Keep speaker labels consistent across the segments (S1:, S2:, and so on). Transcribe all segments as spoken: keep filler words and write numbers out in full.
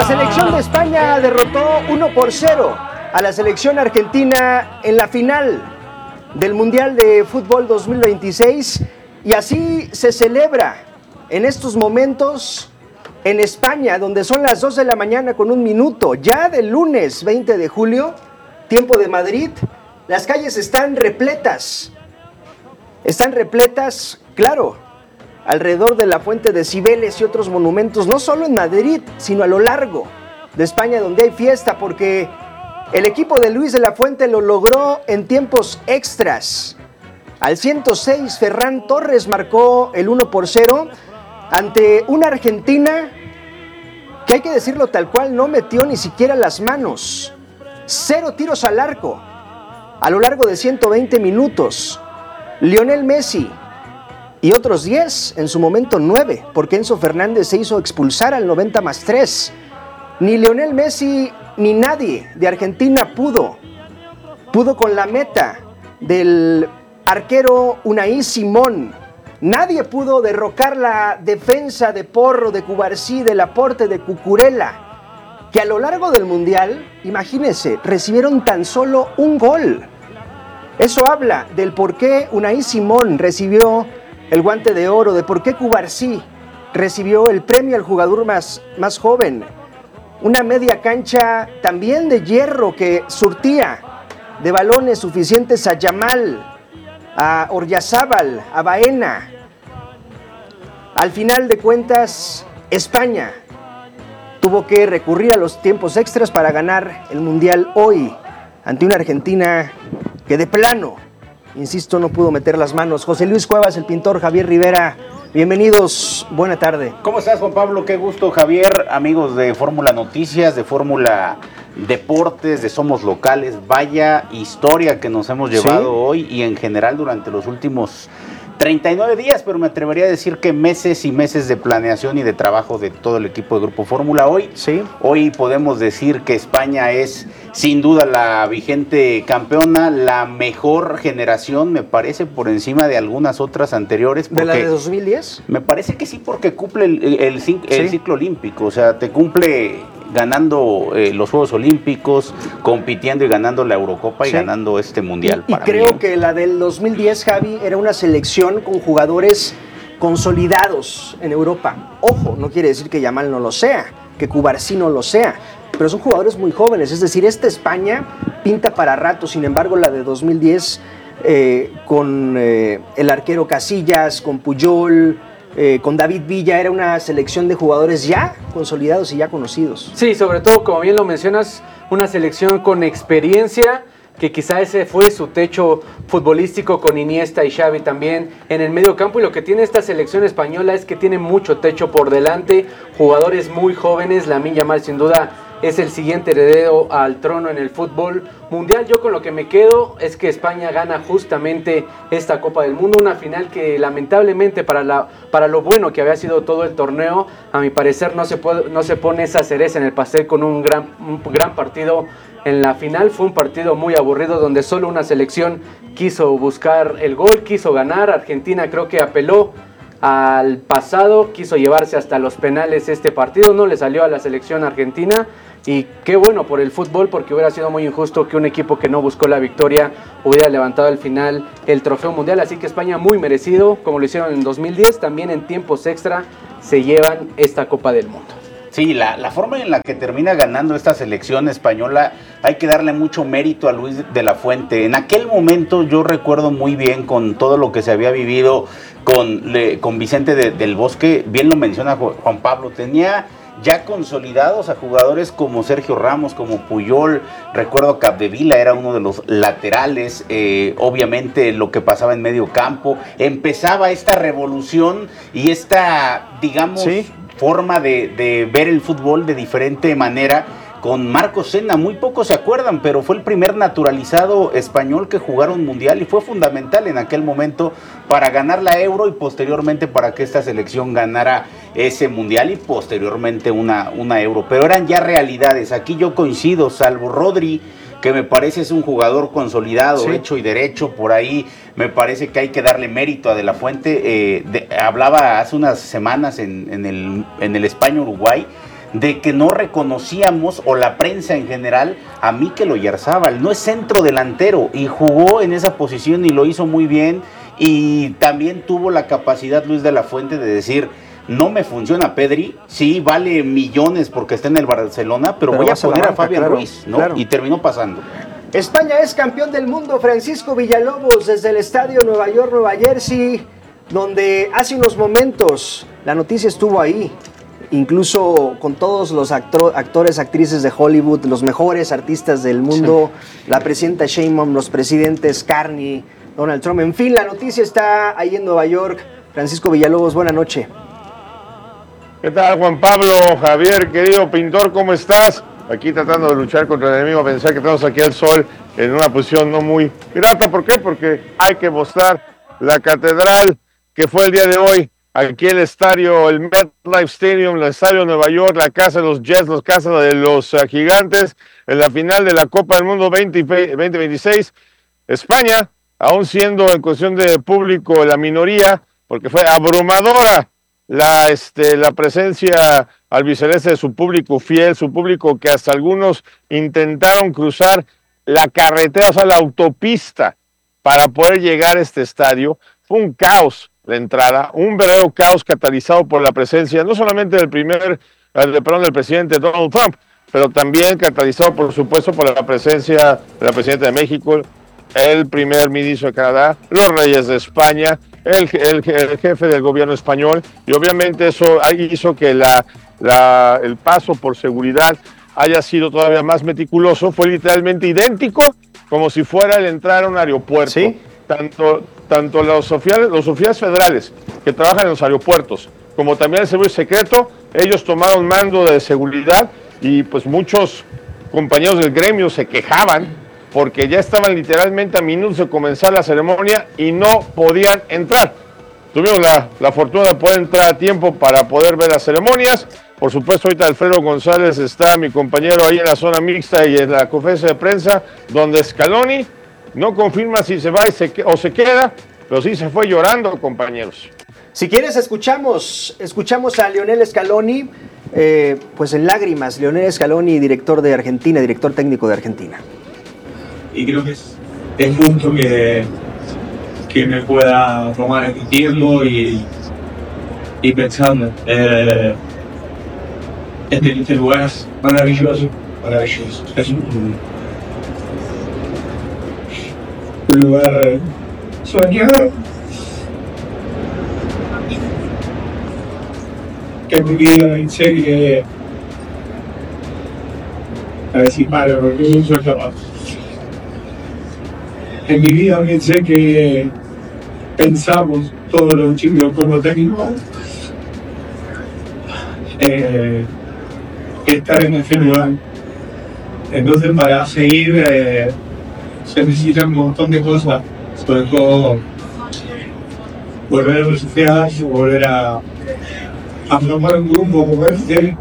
S1: La selección de España derrotó uno por cero a la selección argentina en la final del Mundial de Fútbol dos mil veintiséis y así se celebra en estos momentos en España, donde son las dos de la mañana con un minuto, ya del lunes veinte de julio, tiempo de Madrid. Las calles están repletas, están repletas, claro, alrededor de la Fuente de Cibeles y otros monumentos, no solo en Madrid, sino a lo largo de España, donde hay fiesta, porque el equipo de Luis de la Fuente lo logró en tiempos extras. Al ciento seis, Ferran Torres marcó el uno por cero ante una Argentina que, hay que decirlo tal cual, no metió ni siquiera las manos. Cero tiros al arco a lo largo de ciento veinte minutos. Lionel Messi y otros diez, en su momento nueve, porque Enzo Fernández se hizo expulsar al noventa más tres. Ni Lionel Messi ni nadie de Argentina pudo, pudo con la meta del arquero Unai Simón. Nadie pudo derrocar la defensa de Porro, de Cubarsí, del aporte de Cucurella, que a lo largo del Mundial, imagínense, recibieron tan solo un gol. Eso habla del por qué Unai Simón recibió el Guante de Oro, de por qué Cubarsí recibió el premio al jugador más, más joven. Una media cancha también de hierro que surtía de balones suficientes a Yamal, a Oryazábal, a Baena. Al final de cuentas, España tuvo que recurrir a los tiempos extras para ganar el Mundial hoy ante una Argentina que de plano, insisto, no pudo meter las manos. José Luis Cuevas, el pintor, Javier Rivera, bienvenidos, buena tarde.
S2: ¿Cómo estás, Juan Pablo? Qué gusto, Javier, amigos de Fórmula Noticias, de Fórmula Deportes, de Somos Locales. Vaya historia que nos hemos llevado ¿Sí? hoy y en general durante los últimos treinta y nueve días, pero me atrevería a decir que meses y meses de planeación y de trabajo de todo el equipo de Grupo Fórmula. Hoy,
S1: ¿Sí?
S2: hoy podemos decir que España es sin duda la vigente campeona, la mejor generación, me parece, por encima de algunas otras anteriores.
S1: ¿De la de dos mil diez?
S2: Me parece que sí, porque cumple el, el, el, el ¿Sí? ciclo olímpico, o sea, te cumple ganando eh, los Juegos Olímpicos, compitiendo y ganando la Eurocopa y sí. ganando este Mundial.
S1: Y, y creo mí. que la del dos mil diez, Javi, era una selección con jugadores consolidados en Europa. Ojo, no quiere decir que Yamal no lo sea, que Cubarsí no lo sea, pero son jugadores muy jóvenes, es decir, esta España pinta para rato. Sin embargo, la de dos mil diez, eh, con eh, el arquero Casillas, con Puyol, Eh, con David Villa, era una selección de jugadores ya consolidados y ya conocidos.
S3: Sí, sobre todo, como bien lo mencionas, una selección con experiencia, que quizá ese fue su techo futbolístico con Iniesta y Xavi también en el medio campo, y lo que tiene esta selección española es que tiene mucho techo por delante, jugadores muy jóvenes. Lamine Yamal sin duda es el siguiente heredero al trono en el fútbol mundial. Yo con lo que me quedo es que España gana justamente esta Copa del Mundo, una final que lamentablemente para, la, para lo bueno que había sido todo el torneo, a mi parecer no se, puede, no se pone esa cereza en el pastel con un gran, un gran partido en la final. Fue un partido muy aburrido donde solo una selección quiso buscar el gol, quiso ganar. Argentina creo que apeló al pasado, quiso llevarse hasta los penales este partido, no le salió a la selección argentina. Y qué bueno por el fútbol, porque hubiera sido muy injusto que un equipo que no buscó la victoria hubiera levantado al final el trofeo mundial. Así que España muy merecido, como lo hicieron en dos mil diez, también en tiempos extra se llevan esta Copa del Mundo.
S2: Sí, la, la forma en la que termina ganando esta selección española, hay que darle mucho mérito a Luis de la Fuente. En aquel momento yo recuerdo muy bien, con todo lo que se había vivido con, le, con Vicente de, del Bosque, bien lo menciona Juan Pablo, tenía ya consolidados a jugadores como Sergio Ramos, como Puyol. Recuerdo que Capdevila era uno de los laterales, eh, obviamente lo que pasaba en medio campo. Empezaba esta revolución y esta, digamos, ¿Sí? forma de, de ver el fútbol de diferente manera. Con Marcos Senna, muy pocos se acuerdan, pero fue el primer naturalizado español que jugaron mundial y fue fundamental en aquel momento para ganar la Euro y posteriormente para que esta selección ganara ese mundial y posteriormente una, una Euro. Pero eran ya realidades. Aquí yo coincido, salvo Rodri, que me parece es un jugador consolidado, sí. hecho y derecho. Por ahí me parece que hay que darle mérito a De la Fuente. Eh, de, hablaba hace unas semanas en, en el, en el España-Uruguay de que no reconocíamos, o la prensa en general, a Mikel Oyarzábal. No es centro delantero y jugó en esa posición y lo hizo muy bien, y también tuvo la capacidad Luis de la Fuente de decir: no me funciona Pedri, sí vale millones porque está en el Barcelona, pero, pero voy a poner a, banca, a Fabián claro, Ruiz, ¿no? Claro. Y terminó pasando.
S1: España es campeón del mundo. Francisco Villalobos desde el estadio Nueva York, Nueva Jersey, donde hace unos momentos la noticia estuvo ahí, incluso con todos los actor, actores, actrices de Hollywood, los mejores artistas del mundo, sí. La presidenta Sheinbaum, los presidentes Carney, Donald Trump, en fin, la noticia está ahí en Nueva York. Francisco Villalobos, buena noche.
S4: ¿Qué tal, Juan Pablo, Javier, querido pintor, cómo estás? Aquí tratando de luchar contra el enemigo, pensar que tenemos aquí al sol en una posición no muy grata. ¿Por qué? Porque hay que mostrar la catedral que fue el día de hoy. Aquí el estadio, el MetLife Stadium, el estadio de Nueva York, la casa de los Jets, la casa de los uh, Gigantes, en la final de la Copa del Mundo veinte veintiséis. España, aún siendo en cuestión de público la minoría, porque fue abrumadora la, este, la presencia albiceleste de su público fiel, su público que hasta algunos intentaron cruzar la carretera, o sea, la autopista, para poder llegar a este estadio. Fue un caos la entrada, un verdadero caos catalizado por la presencia, no solamente del primer, perdón, del presidente Donald Trump, pero también catalizado, por supuesto, por la presencia de la presidenta de México, el primer ministro de Canadá, los reyes de España, el, el, el jefe del gobierno español, y obviamente eso hizo que la, la, el paso por seguridad haya sido todavía más meticuloso. Fue literalmente idéntico como si fuera el entrar a un aeropuerto. ¿Sí? Tanto, tanto los oficiales, los oficiales federales que trabajan en los aeropuertos, como también el servicio secreto, ellos tomaron mando de seguridad, y pues muchos compañeros del gremio se quejaban porque ya estaban literalmente a minutos de comenzar la ceremonia y no podían entrar. Tuvimos la, la fortuna de poder entrar a tiempo para poder ver las ceremonias. Por supuesto, ahorita Alfredo González está, mi compañero, ahí en la zona mixta y en la conferencia de prensa, donde Scaloni no confirma si se va y se, o se queda, pero sí se fue llorando, compañeros.
S1: Si quieres, escuchamos, escuchamos a Lionel Scaloni, eh, pues en lágrimas. Lionel Scaloni, director de Argentina, director técnico de Argentina.
S5: Y creo que es el punto que, que me pueda tomar este tiempo y, y pensando. Eh, este, este lugar es maravilloso, maravilloso. Es un, un lugar soñado que en mi vida pensé que, a ver si paro porque es un sueño más. En mi vida pensé que pensamos todos los chicos como técnicos eh, estar en ese lugar. Entonces, para seguir eh, se necesitan un montón de cosas, sobre todo volver a resucitar, volver a, a formar un grupo como este.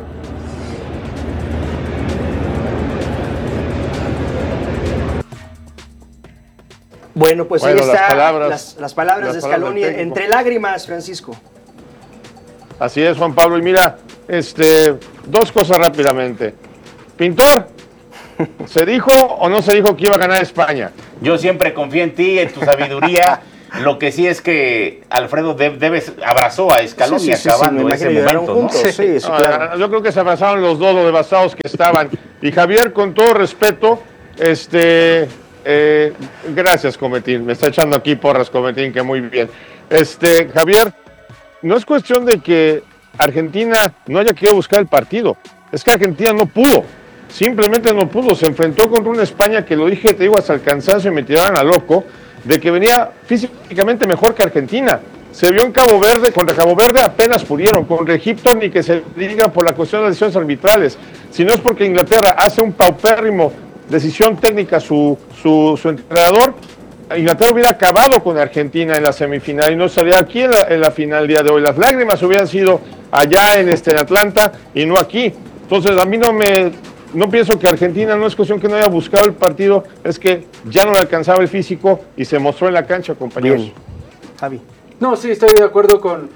S1: Bueno, pues
S4: bueno,
S1: ahí están
S4: las palabras,
S1: las, las palabras las de Scaloni, entre lágrimas, Francisco.
S4: Así es, Juan Pablo. Y mira, este, dos cosas rápidamente. Pintor, ¿se dijo o no se dijo que iba a ganar España?
S2: Yo siempre confío en ti, en tu sabiduría. Lo que sí es que Alfredo debe, debe abrazó a Scaloni sí, sí, acabando sí, sí, ese momento, ¿no?
S1: Sí, sí, sí,
S4: no,
S1: claro.
S4: Yo creo que se abrazaron los dos, los devastados que estaban. Y Javier, con todo respeto, este... Eh, gracias, Cometín, me está echando aquí porras, Cometín, que muy bien. Este, Javier, no es cuestión de que Argentina no haya querido buscar el partido, es que Argentina no pudo, simplemente no pudo, se enfrentó contra una España que, lo dije, te digo, hasta el cansancio y me tiraban a loco, de que venía físicamente mejor que Argentina. Se vio en Cabo Verde, contra Cabo Verde apenas pudieron, contra Egipto ni que se diga por la cuestión de las decisiones arbitrales, si no es porque Inglaterra hace un paupérrimo decisión técnica su, su, su entrenador, Inglaterra hubiera acabado con Argentina en la semifinal y no estaría aquí en la, en la final día de hoy. Las lágrimas hubieran sido allá en, este, en Atlanta y no aquí. Entonces a mí no me no pienso que Argentina, no es cuestión que no haya buscado el partido, es que ya no le alcanzaba el físico y se mostró en la cancha, compañeros.
S1: Bien. Javi.
S3: No, sí, estoy de acuerdo con,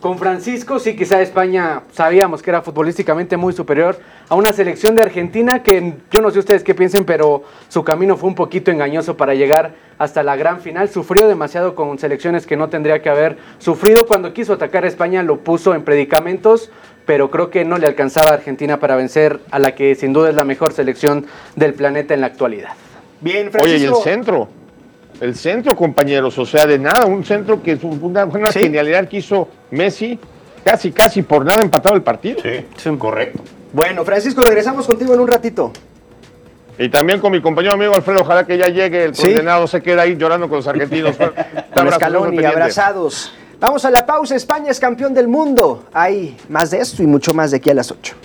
S3: con Francisco, sí, quizá España sabíamos que era futbolísticamente muy superior a una selección de Argentina que yo no sé ustedes qué piensen, pero su camino fue un poquito engañoso para llegar hasta la gran final. Sufrió demasiado con selecciones que no tendría que haber sufrido. Cuando quiso atacar a España lo puso en predicamentos, pero creo que no le alcanzaba a Argentina para vencer a la que sin duda es la mejor selección del planeta en la actualidad.
S1: Bien, Francisco.
S4: Oye, y el centro, el centro, compañeros, o sea, de nada, un centro que fue una, una ¿Sí? genialidad que hizo Messi, casi, casi por nada empatado el partido.
S2: Sí, sí, correcto.
S1: Bueno, Francisco, regresamos contigo en un ratito.
S4: Y también con mi compañero amigo Alfredo, ojalá que ya llegue el ¿Sí? condenado, se queda ahí llorando con los argentinos.
S1: Con Scaloni, abrazados. Vamos a la pausa. España es campeón del mundo. Hay más de esto y mucho más de aquí a las ocho.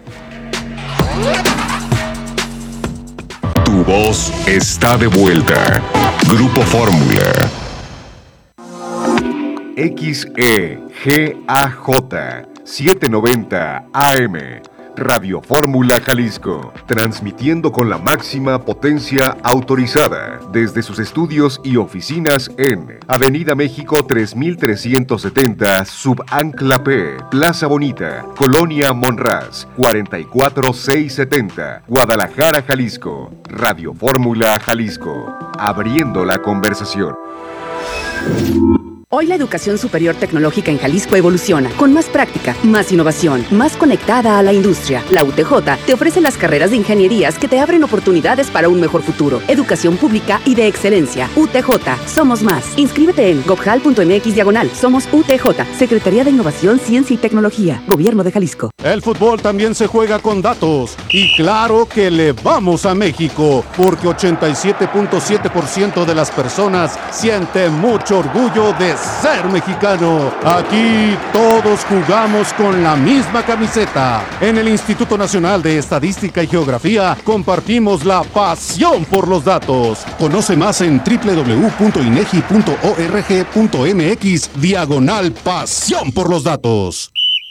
S6: Tu voz está de vuelta. Grupo Fórmula. X E G A J setecientos noventa A M. Radio Fórmula Jalisco, transmitiendo con la máxima potencia autorizada desde sus estudios y oficinas en Avenida México tres mil trescientos setenta, Subancla P, Plaza Bonita, Colonia Monraz, cuarenta y cuatro mil seiscientos setenta, Guadalajara, Jalisco. Radio Fórmula Jalisco, abriendo la conversación.
S7: Hoy la educación superior tecnológica en Jalisco evoluciona, con más práctica, más innovación, más conectada a la industria. La U T J te ofrece las carreras de ingenierías que te abren oportunidades para un mejor futuro. Educación pública y de excelencia. U T J, somos más. Inscríbete en gobjal punto m x diagonal. Somos U T J, Secretaría de Innovación, Ciencia y Tecnología, Gobierno de Jalisco.
S8: El fútbol también se juega con datos. Y claro que le vamos a México, porque ochenta y siete punto siete por ciento de las personas siente mucho orgullo de ser mexicano. Aquí todos jugamos con la misma camiseta. En el Instituto Nacional de Estadística y Geografía compartimos la pasión por los datos. Conoce más en doble u doble u doble u punto inegi punto org punto m x diagonal pasión por los datos.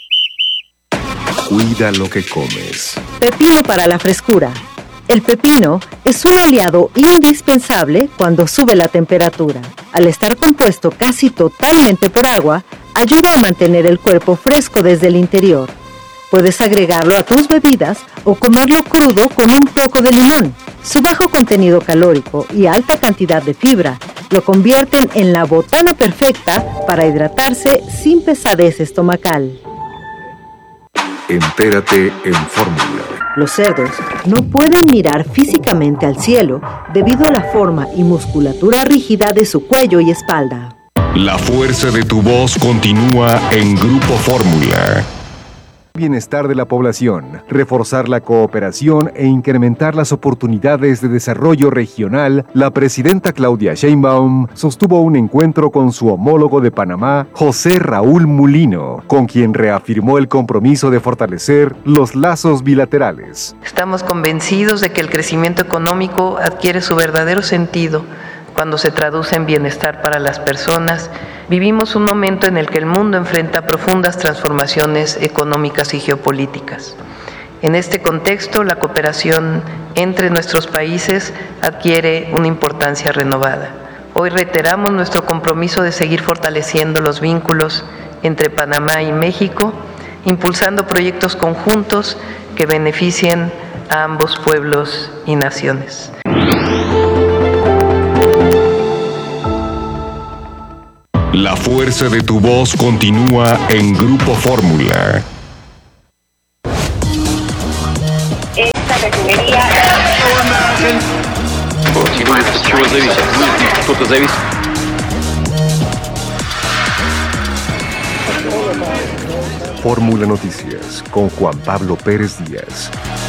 S6: Cuida lo que comes.
S9: Pepino para la frescura. El pepino es un aliado indispensable cuando sube la temperatura. Al estar compuesto casi totalmente por agua, ayuda a mantener el cuerpo fresco desde el interior. Puedes agregarlo a tus bebidas o comerlo crudo con un poco de limón. Su bajo contenido calórico y alta cantidad de fibra lo convierten en la botana perfecta para hidratarse sin pesadez estomacal.
S6: Entérate en Fórmula.
S9: Los cerdos no pueden mirar físicamente al cielo debido a la forma y musculatura rígida de su cuello y espalda.
S6: La fuerza de tu voz continúa en Grupo Fórmula.
S10: Bienestar de la población, reforzar la cooperación e incrementar las oportunidades de desarrollo regional, la presidenta Claudia Sheinbaum sostuvo un encuentro con su homólogo de Panamá, José Raúl Mulino, con quien reafirmó el compromiso de fortalecer los lazos bilaterales.
S11: Estamos convencidos de que el crecimiento económico adquiere su verdadero sentido cuando se traduce en bienestar para las personas. Vivimos un momento en el que el mundo enfrenta profundas transformaciones económicas y geopolíticas. En este contexto, la cooperación entre nuestros países adquiere una importancia renovada. Hoy reiteramos nuestro compromiso de seguir fortaleciendo los vínculos entre Panamá y México, impulsando proyectos conjuntos que beneficien a ambos pueblos y naciones.
S6: La fuerza de tu voz continúa en Grupo Fórmula.
S12: Esta refinería...
S10: Fórmula Noticias con Juan Pablo Pérez Díaz.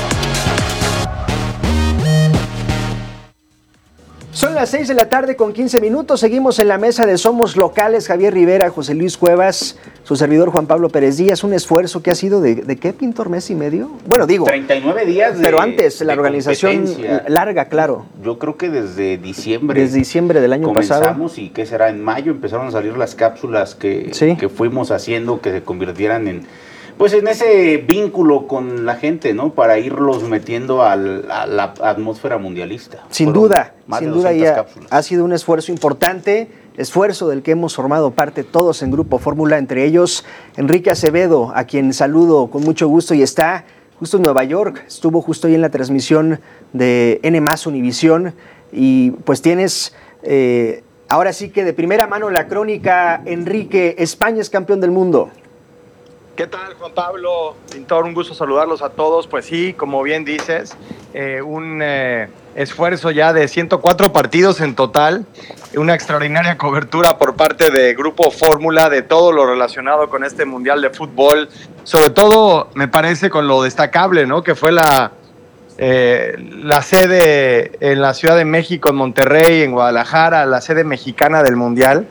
S1: Son las seis de la tarde con quince minutos. Seguimos en la mesa de Somos Locales. Javier Rivera, José Luis Cuevas, su servidor Juan Pablo Pérez Díaz. Un esfuerzo que ha sido de, ¿de qué, Pintor? ¿Mes y medio? Bueno, digo...
S2: treinta y nueve días de
S1: Pero antes, la organización
S2: competencia.
S1: Larga, claro.
S2: Yo creo que desde diciembre.
S1: Desde diciembre del año
S2: comenzamos,
S1: pasado.
S2: Comenzamos y ¿qué será? En mayo empezaron a salir las cápsulas que,
S1: ¿Sí?
S2: que fuimos haciendo que se convirtieran en... Pues en ese vínculo con la gente, ¿no? Para irlos metiendo al, a la atmósfera mundialista.
S1: Sin
S2: Fueron
S1: duda,
S2: más
S1: sin
S2: de
S1: duda ya
S2: cápsulas.
S1: ha sido un esfuerzo importante. esfuerzo del que hemos formado parte todos en Grupo Fórmula, entre ellos Enrique Acevedo, a quien saludo con mucho gusto y está justo en Nueva York, estuvo justo ahí en la transmisión de N más Univisión y pues tienes eh, ahora sí que de primera mano la crónica. Enrique, España es campeón del mundo.
S13: ¿Qué tal, Juan Pablo? Pintor, un gusto saludarlos a todos. Pues sí, como bien dices, eh, un eh, esfuerzo ya de ciento cuatro partidos en total, una extraordinaria cobertura por parte de Grupo Fórmula de todo lo relacionado con este Mundial de Fútbol, sobre todo me parece con lo destacable, ¿no? Que fue la, eh, la sede en la Ciudad de México, en Monterrey, en Guadalajara, la sede mexicana del Mundial.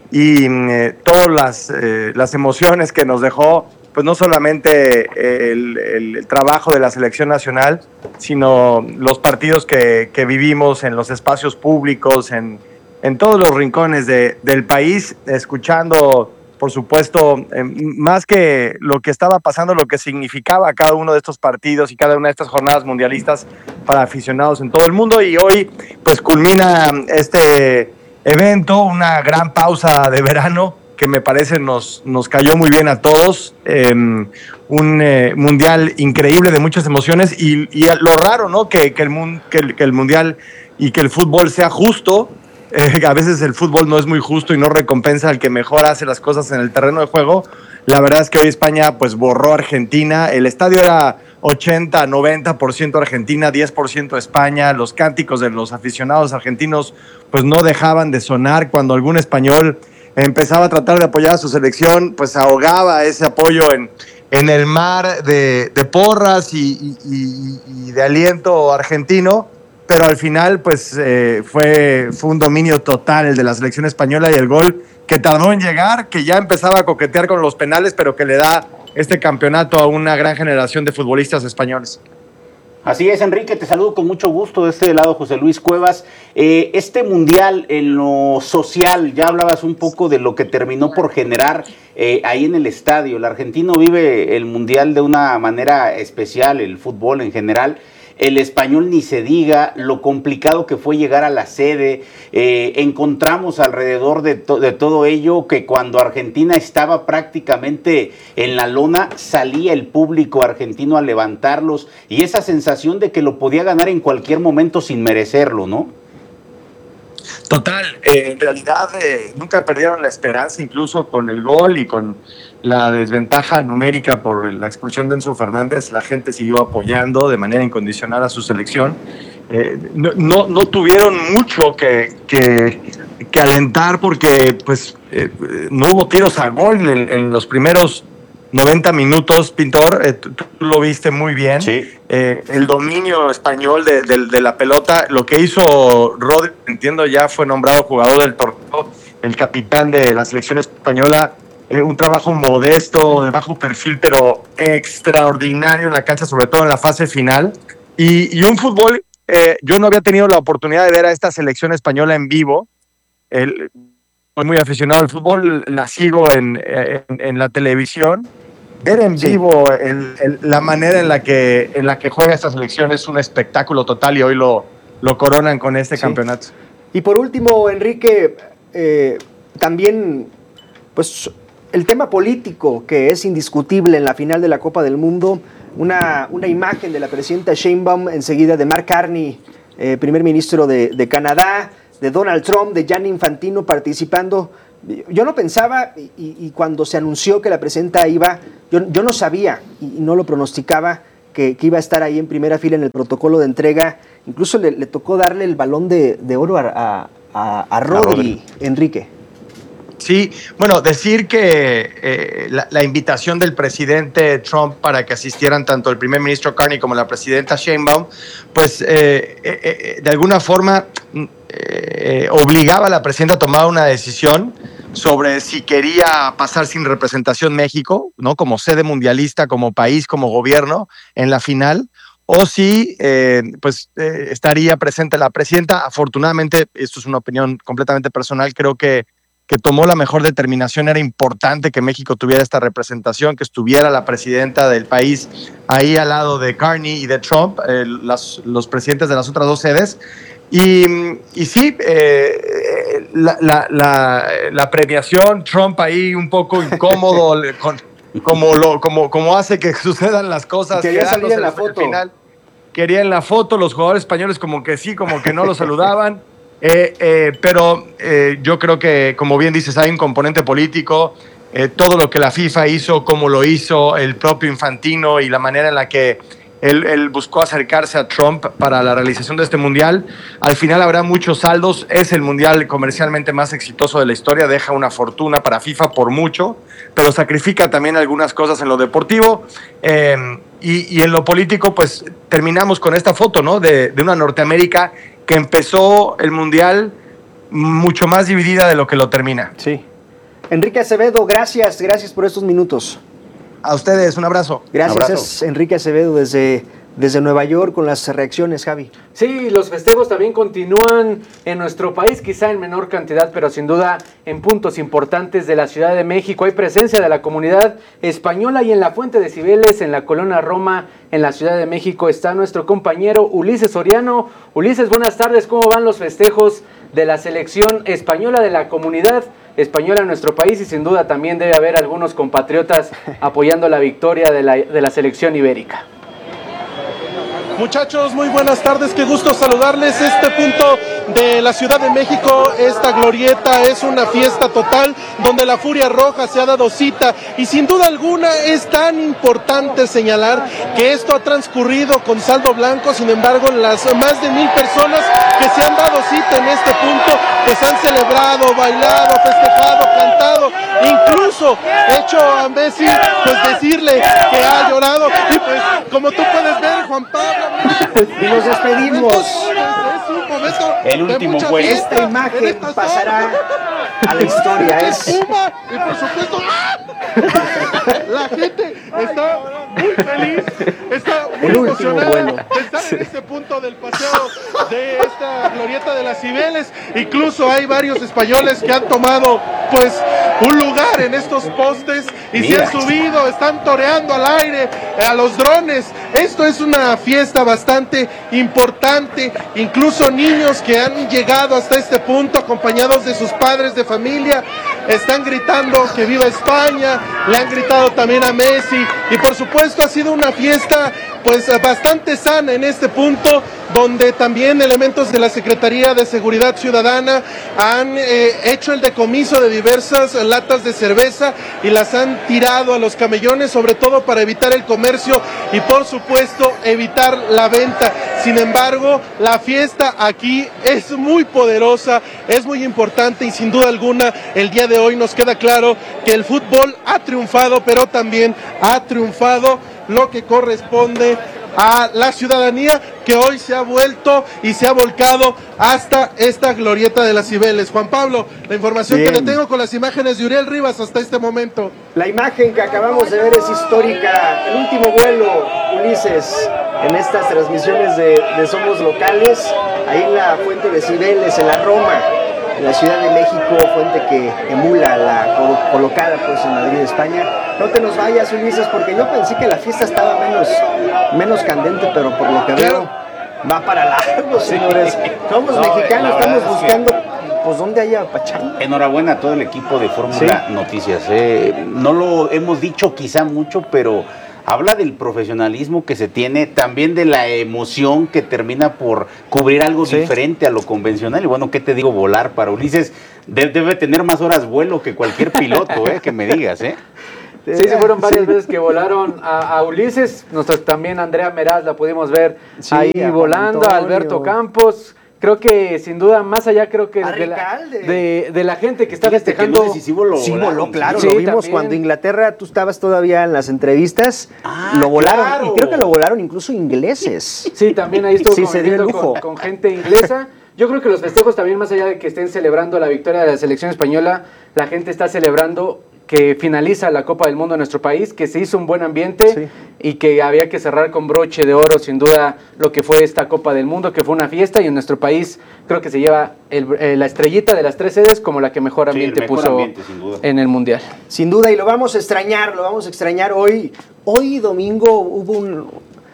S13: Y eh, todas las, eh, las emociones que nos dejó, pues no solamente el, el, el trabajo de la selección nacional, sino los partidos que, que vivimos en los espacios públicos, en, en todos los rincones de, del país, escuchando, por supuesto, eh, más que lo que estaba pasando, lo que significaba cada uno de estos partidos y cada una de estas jornadas mundialistas para aficionados en todo el mundo. Y hoy, pues culmina este evento, una gran pausa de verano que me parece nos, nos cayó muy bien a todos, eh, un eh, mundial increíble de muchas emociones y, y lo raro, ¿no? Que, que, el, que, el, que el mundial y que el fútbol sea justo. Eh, a veces el fútbol no es muy justo y no recompensa al que mejor hace las cosas en el terreno de juego. La verdad es que hoy España pues borró a Argentina, el estadio era ochenta, noventa por ciento Argentina, diez por ciento España, los cánticos de los aficionados argentinos pues no dejaban de sonar. Cuando algún español empezaba a tratar de apoyar a su selección, pues ahogaba ese apoyo en, en el mar de, de porras y, y, y de aliento argentino, pero al final pues eh, fue, fue un dominio total el de la selección española y el gol que tardó en llegar, que ya empezaba a coquetear con los penales, pero que le da este campeonato a una gran generación de futbolistas españoles.
S2: Así es, Enrique, te saludo con mucho gusto de este lado, José Luis Cuevas. Eh, este mundial en lo social, ya hablabas un poco de lo que terminó por generar eh, ahí en el estadio. El argentino vive el mundial de una manera especial, el fútbol en general. El español ni se diga, lo complicado que fue llegar a la sede. Eh, encontramos alrededor de, to- de todo ello que cuando Argentina estaba prácticamente en la lona, salía el público argentino a levantarlos y esa sensación de que lo podía ganar en cualquier momento sin merecerlo, ¿no?
S13: Total, eh, en realidad eh, nunca perdieron la esperanza, incluso con el gol y con la desventaja numérica por la expulsión de Enzo Fernández. La gente siguió apoyando de manera incondicional a su selección. Eh, no, no, no tuvieron mucho que, que, que alentar porque pues, eh, no hubo tiros a gol en, en los primeros noventa minutos, Pintor. Eh, tú, tú lo viste muy bien.
S2: Sí.
S13: Eh, el dominio español de, de, de la pelota, lo que hizo Rodri, entiendo, ya fue nombrado jugador del torneo, el capitán de la selección española. Eh, un trabajo modesto, de bajo perfil, pero extraordinario en la cancha, sobre todo en la fase final. Y, y un fútbol, eh, yo no había tenido la oportunidad de ver a esta selección española en vivo. El, soy muy aficionado al fútbol, la sigo en, en, en la televisión. Ver en sí. vivo el, el, la manera en la, que, en la que juega esta selección es un espectáculo total y hoy lo, lo coronan con este sí. campeonato.
S1: Y por último, Enrique, eh, también pues el tema político que es indiscutible en la final de la Copa del Mundo, una, una imagen de la presidenta Sheinbaum, enseguida de Mark Carney, eh, primer ministro de, de Canadá, de Donald Trump, de Gianni Infantino participando. Yo no pensaba, y, y cuando se anunció que la presidenta iba, yo, yo no sabía y no lo pronosticaba que, que iba a estar ahí en primera fila en el protocolo de entrega. Incluso le, le tocó darle el balón de, de oro a, a, a Rodri, a Rodri, Enrique.
S13: Sí, bueno, decir que eh, la, la invitación del presidente Trump para que asistieran tanto el primer ministro Carney como la presidenta Sheinbaum, pues eh, eh, de alguna forma eh, obligaba a la presidenta a tomar una decisión sobre si quería pasar sin representación México, ¿no? Como sede mundialista, como país, como gobierno en la final, o si eh, pues eh, estaría presente la presidenta. Afortunadamente, esto es una opinión completamente personal, creo que que tomó la mejor determinación. Era importante que México tuviera esta representación, que estuviera la presidenta del país ahí al lado de Carney y de Trump, eh, las, los presidentes de las otras dos sedes. Y, y sí, eh, la, la, la, la premiación, Trump ahí un poco incómodo, con, como, lo, como, como hace que sucedan las cosas.
S1: Quería salir en la foto.
S13: Final. Quería en la foto, los jugadores españoles como que sí, como que no lo saludaban. Eh, eh, pero eh, yo creo que, como bien dices, hay un componente político. Eh, todo lo que la FIFA hizo, cómo lo hizo, el propio Infantino y la manera en la que él, él buscó acercarse a Trump para la realización de este mundial. Al final habrá muchos saldos. Es el mundial comercialmente más exitoso de la historia. Deja una fortuna para FIFA por mucho, pero sacrifica también algunas cosas en lo deportivo. Eh, y, y en lo político, pues terminamos con esta foto, ¿no? De, de una Norteamérica que empezó el mundial mucho más dividida de lo que lo termina.
S1: Sí. Enrique Acevedo, gracias, gracias por estos minutos.
S13: A ustedes, un abrazo.
S1: Gracias,
S2: un abrazo.
S1: Es Enrique Acevedo desde, desde Nueva York con las reacciones, Javi.
S3: Sí, los festejos también continúan en nuestro país, quizá en menor cantidad, pero sin duda en puntos importantes de la Ciudad de México. Hay presencia de la comunidad española y en la Fuente de Cibeles, en la Colonia Roma, en la Ciudad de México, está nuestro compañero Ulises Soriano. Ulises, buenas tardes, ¿cómo van los festejos de la selección española, de la comunidad española en nuestro país? Y sin duda también debe haber algunos compatriotas apoyando la victoria de la, de la selección ibérica.
S14: Muchachos, muy buenas tardes, qué gusto saludarles. Este punto de la Ciudad de México, esta glorieta, es una fiesta total donde la Furia Roja se ha dado cita y sin duda alguna es tan importante señalar que esto ha transcurrido con saldo blanco. Sin embargo, las más de mil personas que se han dado cita en este punto pues han celebrado, bailado, festejado, cantado, incluso hecho a Messi pues decirle que ha llorado. Y pues como tú puedes ver, Juan Pablo,
S1: y nos despedimos.
S14: Es un momento
S2: el último fue
S1: esta imagen pasará a la historia. Es
S14: y por supuesto la gente está muy feliz, está muy
S1: el
S14: emocionada
S1: vuelo.
S14: de estar en este punto del paseo de esta glorieta de las Cibeles. Incluso hay varios españoles que han tomado pues un lugar en estos postes y
S2: Mira.
S14: se han subido, están toreando al aire a los drones. Esto es una fiesta bastante importante, incluso niños que han llegado hasta este punto acompañados de sus padres de familia están gritando que viva España, le han gritado también a Messi y por supuesto ha sido una fiesta pues bastante sana en este punto, donde también elementos de la Secretaría de Seguridad Ciudadana han eh, hecho el decomiso de diversas latas de cerveza y las han tirado a los camellones, sobre todo para evitar el comercio y por supuesto evitar la venta. Sin embargo, la fiesta aquí es muy poderosa, es muy importante y sin duda alguna el día de hoy nos queda claro que el fútbol ha triunfado, pero también ha triunfado lo que corresponde a la ciudadanía que hoy se ha vuelto y se ha volcado hasta esta glorieta de las Cibeles. Juan Pablo, la información
S1: Bien.
S14: que le tengo con las imágenes de Uriel Rivas hasta este momento.
S1: La imagen que acabamos de ver es histórica. El último vuelo, Ulises, en estas transmisiones de, de Somos Locales, ahí en la Fuente de Cibeles, en la Roma, en la Ciudad de México, fuente que emula la col- colocada pues en Madrid, España. No te nos vayas, Ulises, porque yo pensé que la fiesta estaba menos, menos candente, pero por lo que veo va para largo, señores. Somos
S2: No,
S1: mexicanos,
S2: la verdad
S1: estamos
S2: es que-
S1: buscando pues dónde haya pachanga.
S2: Enhorabuena a todo el equipo de Fórmula
S1: Sí.
S2: Noticias. eh. No lo hemos dicho quizá mucho, pero habla del profesionalismo que se tiene, también de la emoción que termina por cubrir algo
S1: Sí.
S2: diferente a lo convencional. Y bueno, ¿qué te digo? Volar para Ulises de- debe tener más horas vuelo que cualquier piloto, ¿eh? Que me digas, ¿eh?
S3: Sí, sí, fueron varias veces que volaron a, a Ulises. Nosotros también, Andrea Meraz, la pudimos ver
S1: Sí,
S3: ahí
S1: a Juan
S3: volando, a
S1: Antonio.
S3: Alberto Campos. Creo que sin duda, más allá, creo que
S1: A
S3: de la,
S1: Ricalde.
S3: de, de la gente que está
S2: Fíjate que
S3: festejando.
S2: no sé si sí voló,
S1: Sí,
S2: volaron,
S1: voló, claro,
S3: sí.
S1: lo
S3: Sí,
S1: vimos
S3: también.
S1: cuando Inglaterra, tú estabas todavía en las entrevistas,
S2: Ah,
S1: lo volaron,
S2: claro.
S1: y creo que lo volaron incluso ingleses.
S3: Sí, también ahí estuvo
S1: Sí, se dio el
S3: conviviendo
S1: lujo.
S3: con, con gente inglesa. Yo creo que los festejos también, más allá de que estén celebrando la victoria de la selección española, la gente está celebrando que finaliza la Copa del Mundo en nuestro país, que se hizo un buen ambiente
S1: Sí.
S3: y que había que cerrar con broche de oro, sin duda, lo que fue esta Copa del Mundo, que fue una fiesta, y en nuestro país creo que se lleva el- eh, la estrellita de las tres sedes como la que mejor
S2: Sí, el
S3: ambiente
S2: mejor
S3: puso
S2: ambiente, sin duda.
S3: en el Mundial.
S1: Sin duda, y lo vamos a extrañar, lo vamos a extrañar hoy. Hoy domingo hubo un...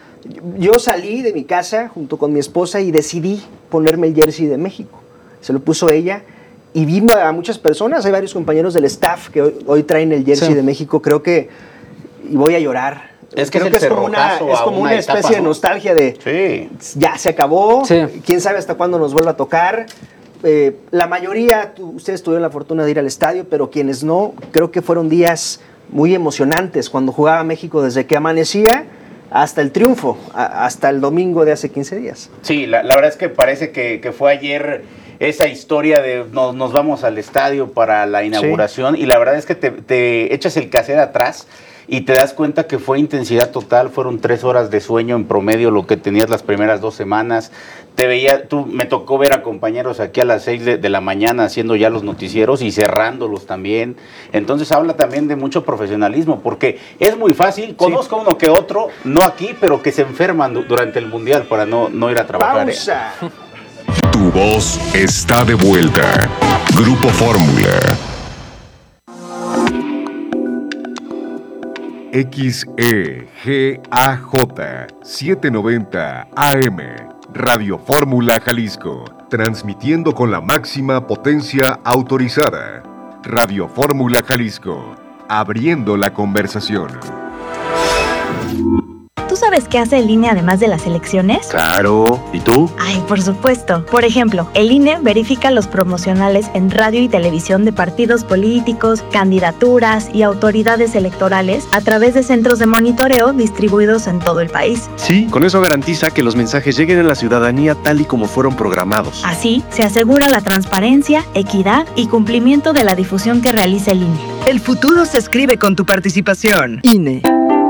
S1: Yo salí de mi casa junto con mi esposa y decidí ponerme el jersey de México. Se lo puso ella y vi a muchas personas, hay varios compañeros del staff que hoy, hoy traen el jersey sí. de México, creo que, y voy a llorar.
S2: Es que
S1: creo
S2: es,
S1: que es como una, es como una, una especie etapa, de nostalgia de sí. ya se acabó, sí. quién sabe hasta cuándo nos vuelva a tocar. Eh, la mayoría, tú, ustedes tuvieron la fortuna de ir al estadio, pero quienes no, creo que fueron días muy emocionantes cuando jugaba México desde que amanecía hasta el triunfo, a, hasta el domingo de hace quince días.
S2: Sí, la, la verdad es que parece que, que fue ayer esa historia de nos, nos vamos al estadio para la inauguración sí. y la verdad es que te, te echas el cassette atrás y te das cuenta que fue intensidad total, fueron tres horas de sueño en promedio lo que tenías las primeras dos semanas. Te veía, tú, me tocó ver a compañeros aquí a las seis de, de la mañana haciendo ya los noticieros y cerrándolos también. Entonces habla también de mucho profesionalismo, porque es muy fácil, conozco sí. uno que otro, no aquí, pero que se enferman du- durante el Mundial para no, no ir a trabajar.
S1: ¡Pausa!
S2: Eh.
S6: Tu voz está de vuelta. Grupo Fórmula. X E G A J setecientos noventa A M, Radio Fórmula Jalisco, transmitiendo con la máxima potencia autorizada. Radio Fórmula Jalisco, abriendo la conversación.
S15: ¿Tú sabes qué hace el I N E además de las elecciones?
S16: Claro, ¿y tú?
S15: Ay, por supuesto. Por ejemplo, el I N E verifica los promocionales en radio y televisión de partidos políticos, candidaturas y autoridades electorales a través de centros de monitoreo distribuidos en todo el país.
S16: Sí, con eso garantiza que los mensajes lleguen a la ciudadanía tal y como fueron programados.
S15: Así, se asegura la transparencia, equidad y cumplimiento de la difusión que realiza el I N E.
S17: El futuro se escribe con tu participación. I N E.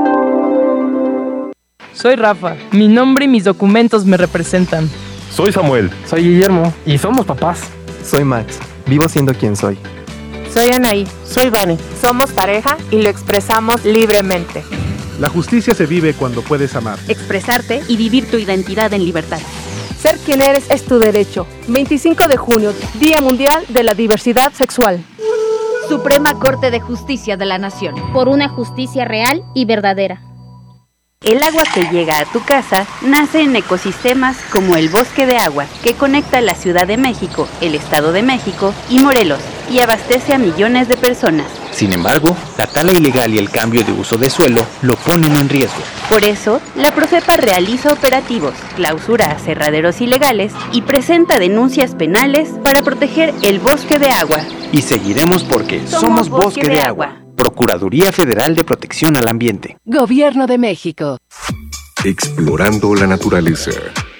S18: Soy Rafa. Mi nombre y mis documentos me representan.
S19: Soy Samuel.
S20: Soy Guillermo. Y somos papás.
S21: Soy Max. Vivo siendo quien soy.
S22: Soy Anaí. Soy Vane. Somos pareja y lo expresamos libremente.
S23: La justicia se vive cuando puedes amar,
S7: expresarte y vivir tu identidad en libertad.
S22: Ser quien eres es tu derecho. veinticinco de junio, Día Mundial de la Diversidad Sexual.
S24: Suprema Corte de Justicia de la Nación. Por una justicia real y verdadera.
S7: El agua que llega a tu casa nace en ecosistemas como el Bosque de Agua, que conecta la Ciudad de México, el Estado de México y Morelos, y abastece a millones de personas.
S25: Sin embargo, la tala ilegal y el cambio de uso de suelo lo ponen en riesgo.
S7: Por eso, la Profepa realiza operativos, clausura aserraderos ilegales y presenta denuncias penales para proteger el Bosque de Agua.
S25: Y seguiremos porque somos, somos Bosque, Bosque de, de Agua. Agua. Procuraduría Federal de Protección al Ambiente.
S17: Gobierno de México.
S6: Explorando la naturaleza.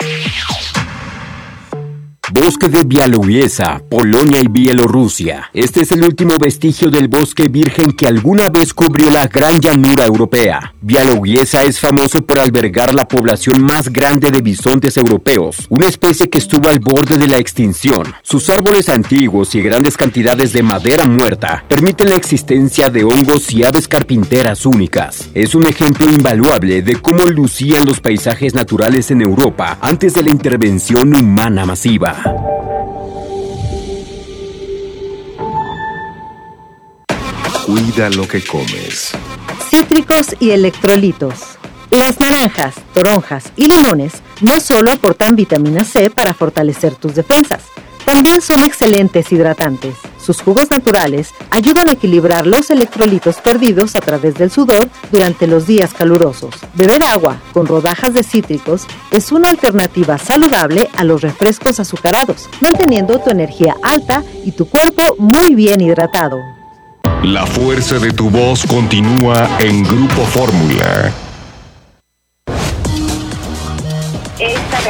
S26: Bosque de Białowieża, Polonia y Bielorrusia. Este es el último vestigio del bosque virgen que alguna vez cubrió la gran llanura europea. Białowieża es famoso por albergar la población más grande de bisontes europeos, una especie que estuvo al borde de la extinción. Sus árboles antiguos y grandes cantidades de madera muerta permiten la existencia de hongos y aves carpinteras únicas. Es un ejemplo invaluable de cómo lucían los paisajes naturales en Europa antes de la intervención humana masiva.
S6: Cuida lo que comes.
S9: Cítricos y electrolitos. Las naranjas, toronjas y limones no solo aportan vitamina C para fortalecer tus defensas, también son excelentes hidratantes. Sus jugos naturales ayudan a equilibrar los electrolitos perdidos a través del sudor durante los días calurosos. Beber agua con rodajas de cítricos es una alternativa saludable a los refrescos azucarados, manteniendo tu energía alta y tu cuerpo muy bien hidratado.
S6: La fuerza de tu voz continúa en Grupo Fórmula.
S12: Esta